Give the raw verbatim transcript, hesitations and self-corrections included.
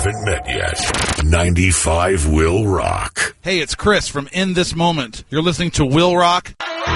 haven't met yet. ninety-five Will Rock. Hey, it's Chris from In This Moment. You're listening to Will Rock